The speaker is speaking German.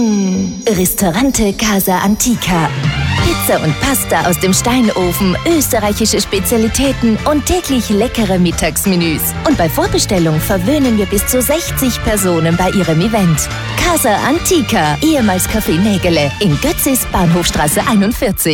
Ristorante Casa Antica. Pizza und Pasta aus dem Steinofen, österreichische Spezialitäten und täglich leckere Mittagsmenüs. Und bei Vorbestellung verwöhnen wir bis zu 60 Personen bei ihrem Event. Casa Antica, ehemals Café Nägele, in Götzis, Bahnhofstraße 41.